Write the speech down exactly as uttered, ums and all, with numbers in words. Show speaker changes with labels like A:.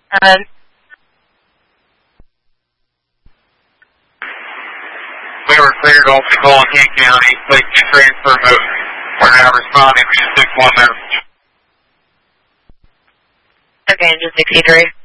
A: Um,
B: we were cleared off the call in Kent County. Please get transfer mode. We're now responding to six one message.
A: okay, engine sixty-three.